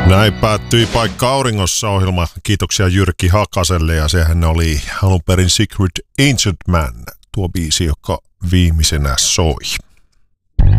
Näin päättyi Paikka auringossa -ohjelma. Kiitoksia Jyrki Hakaselle, ja sehän oli alun perin Secret Ancient Man, tuo biisi, joka viimeisenä soi.